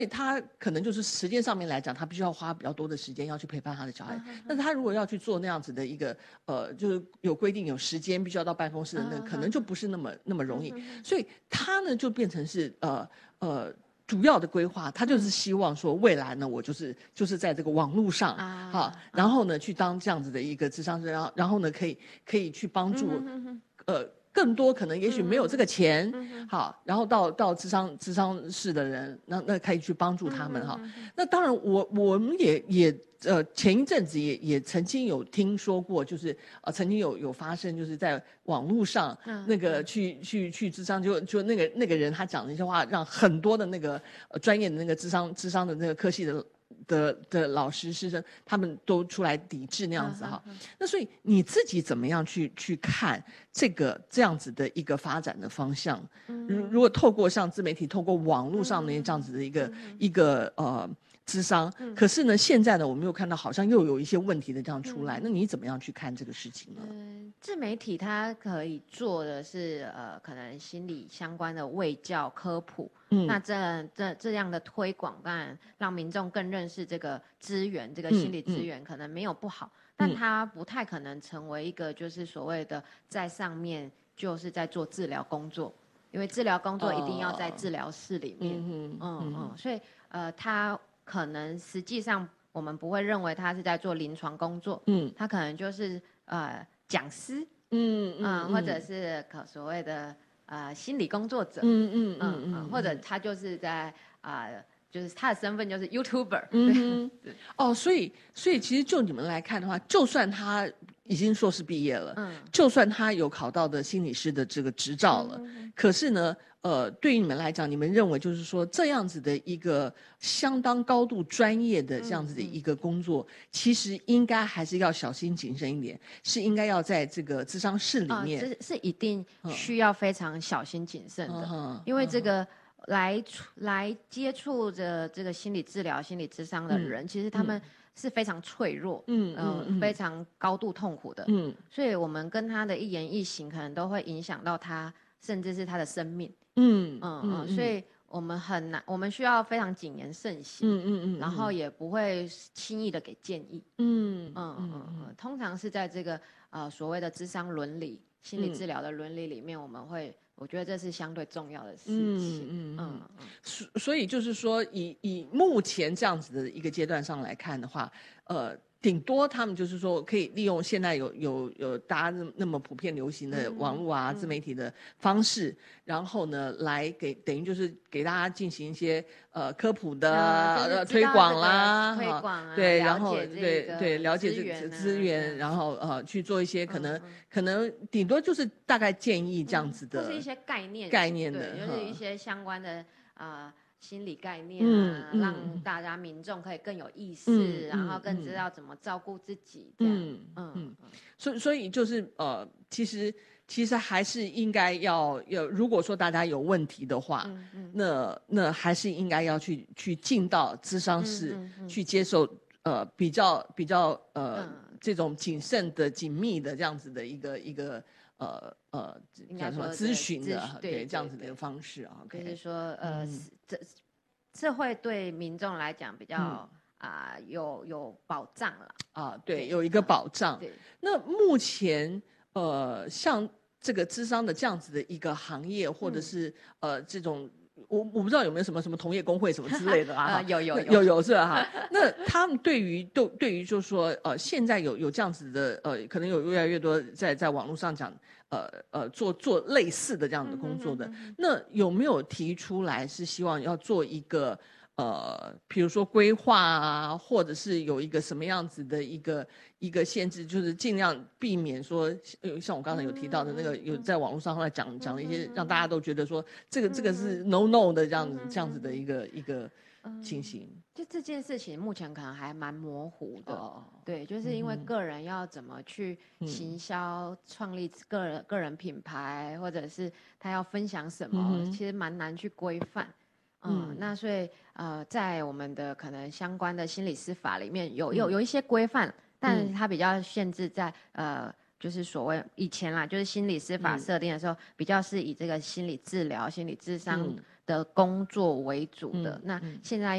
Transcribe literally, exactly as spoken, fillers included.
他可能就是时间上面来讲，他必须要花比较多的时间要去陪伴他的小孩。 嗯但是他如果要去做那样子的一个呃，就是有规定有时间必须要到办公室的那个， 嗯可能就不是那么那么容易。 嗯所以他呢就变成是呃呃。主要的规划，他就是希望说，未来呢，我就是就是在这个网络上， 啊哈，然后呢，去当这样子的一个智商师，然后然后呢，可以可以去帮助， 嗯呃，更多可能也许没有这个钱， 嗯好，然后到到智商智商室的人，那那可以去帮助他们哈。那当然我，我们也也呃前一阵子也也曾经有听说过，就是呃曾经有有发生，就是在网络上、 嗯那个去去去智商，就就那个那个人他讲的一些话，让很多的那个呃专业的那个智商智商的那个科系的。的的老师师生，他们都出来抵制那样子哈。那所以你自己怎么样去去看这个这样子的一个发展的方向？如如果透过像自媒体，透过网络上面这样子的一个一个呃咨商，可是呢，现在呢，我们又看到好像又有一些问题的这样出来，那你怎么样去看这个事情呢？ 嗯，自媒体它可以做的是呃，可能心理相关的卫教科普。嗯，那这这这样的推广，当然让民众更认识这个资源，这个心理资源可能没有不好，嗯嗯、但它不太可能成为一个就是所谓的在上面就是在做治疗工作，因为治疗工作一定要在治疗室里面，嗯嗯嗯，所以呃，它可能实际上我们不会认为他是在做临床工作，嗯，他可能就是呃讲师，嗯嗯、呃，或者是可所谓的。呃，心理工作者，嗯嗯嗯嗯，或者他就是在啊、呃，就是他的身份就是 YouTuber， 嗯对，哦，所以所以其实就你们来看的话，就算他已经硕士毕业了，嗯，就算他有考到的心理师的这个执照了，嗯、可是呢，呃，对于你们来讲，你们认为就是说这样子的一个相当高度专业的这样子的一个工作，嗯嗯、其实应该还是要小心谨慎一点，是应该要在这个咨商室里面， 呃、是是一定需要非常小心谨慎的，嗯、因为这个。来来接触着这个心理治疗、心理咨商的人，嗯、其实他们是非常脆弱，嗯呃、嗯，非常高度痛苦的，嗯，所以我们跟他的一言一行，可能都会影响到他，甚至是他的生命，嗯嗯嗯，所以我们很难，我们需要非常谨言慎行，嗯嗯嗯，然后也不会轻易的给建议，嗯嗯嗯嗯，通常是在这个呃所谓的諮商伦理、心理治疗的伦理里面，我们会。我觉得这是相对重要的事情。嗯嗯嗯。 所所以就是说以，以以目前这样子的一个阶段上来看的话，呃，顶多他们就是说可以利用现在有有有大家那么普遍流行的网络啊、嗯、自媒体的方式，然后呢，来给等于就是给大家进行一些呃科普的、 嗯就是、 推广啦， 推广啊， 对，然后对对了解这个资源，然后呃去做一些可能、嗯、可能顶多就是大概建议这样子的。 或是一些概念概念的， 对，就是一些相关的啊、呃、心理概念啊、嗯嗯，让大家民众可以更有意识，嗯、然后更知道怎么照顾自己。这样，嗯嗯嗯。 所以所以就是呃，其实其实还是应该要要，如果说大家有问题的话，嗯嗯、那那还是应该要去去进到諮商室、嗯嗯、去接受呃比较比较呃、嗯、这种谨慎的、紧密的这样子的一个一个。呃呃， 应该说咨询的， 对, 对这样子的一个方式啊， 就是说呃，嗯、这这会对民众来讲比较啊、嗯呃、有有保障了啊，对，有一个保障。对，那目前呃，像这个諮商的这样子的一个行业，或者是、嗯、呃这种。我我不知道有没有什么什么同业工会什么之类的啊？ 呃、有有有有是吧？哈，那他们对于对对于就是说呃，现在有有这样子的呃，可能有越来越多在在网络上讲呃呃做做类似的这样的工作的，嗯、哼哼哼那有没有提出来是希望要做一个呃，比如说规划啊，或者是有一个什么样子的一个一个限制，就是尽量避免说，像我刚才有提到的那个，有在网络上后来讲讲了一些，让大家都觉得说这个这个是 no no 的这样子这样子的一个一个情形。 就这件事情目前可能还蛮模糊的，哦、对，就是因为个人要怎么去行销、创立个人个人品牌，或者是他要分享什么，嗯、其实蛮难去规范。嗯，嗯那所以呃，在我们的可能相关的心理师法里面有有有一些规范，但是它比较限制在呃，就是所谓以前啦，就是心理师法设定的时候，嗯、比较是以这个心理治疗、心理諮商的工作为主的。 嗯那嗯现在